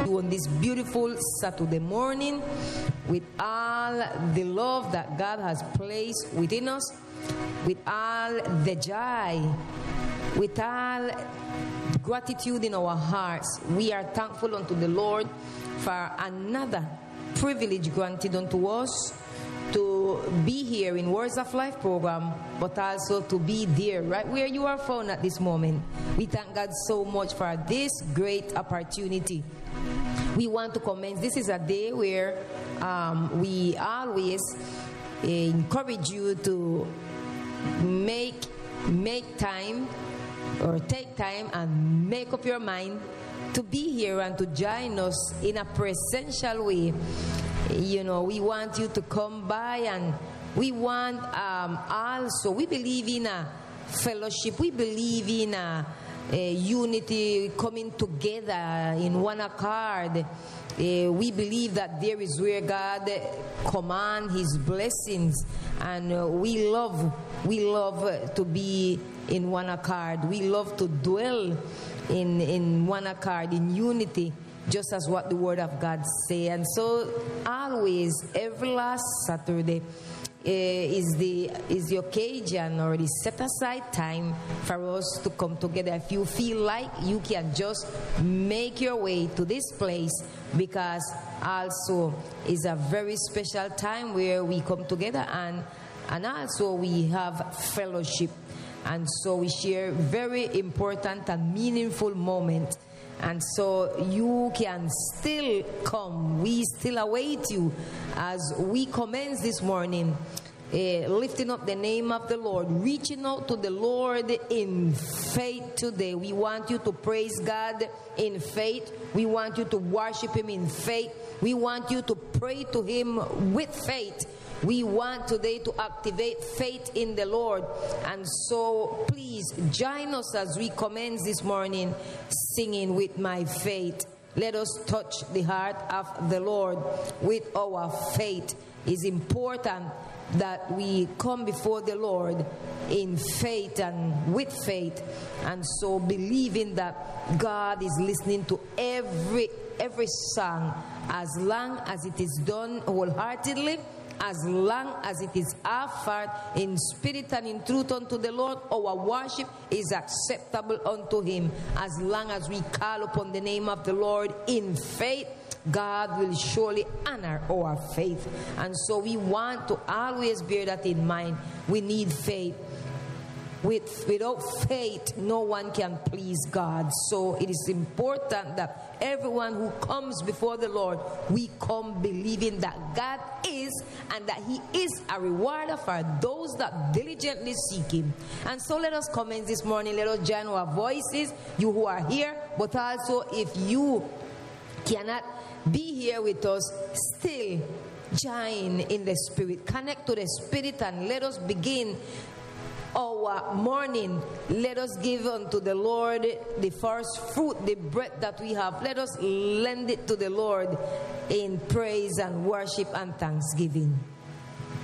on this beautiful Saturday morning with all the love that God has placed within us, with all the joy, with all gratitude in our hearts. We are thankful unto the Lord for another privilege granted unto us to be here in Words of Life program, but also to be there right where you are found at this moment. We thank God so much for this great opportunity. We want to commence. This is a day where we always encourage you to make time or take time and make up your mind to be here and to join us in a presential way. You know, we want you to come by, and we want also, we believe in a fellowship, we believe in a unity, coming together in one accord. We believe that there is where God commands His blessings, and we love to be in one accord. We love to dwell in one accord, in unity, just as what the Word of God says. And so always, every last Saturday is the occasion, or the set aside time for us to come together. If you feel like, you can just make your way to this place, because also is a very special time where we come together, and also we have fellowship, and so we share very important and meaningful moments. And so you can still come. We still await you as we commence this morning, lifting up the name of the Lord, reaching out to the Lord in faith today. We want you to praise God in faith. We want you to worship Him in faith. We want you to pray to Him with faith. We want today to activate faith in the Lord. And so please join us as we commence this morning singing with my faith. Let us touch the heart of the Lord with our faith. It's important that we come before the Lord in faith and with faith, and so believing that God is listening to every song, as long as it is done wholeheartedly, as long as it is offered in spirit and in truth unto the Lord. Our worship is acceptable unto Him. As long as we call upon the name of the Lord in faith, God will surely honor our faith. And so we want to always bear that in mind. We need faith. Without faith, no one can please God. So it is important that everyone who comes before the Lord, we come believing that God is, and that He is a rewarder for those that diligently seek Him. And so let us commence this morning. Let us join our voices, you who are here, but also if you cannot be here with us, still join in the Spirit. Connect to the Spirit, and let us begin our morning. Let us give unto the Lord the first fruit, the breath that we have. Let us lend it to the Lord in praise and worship and thanksgiving.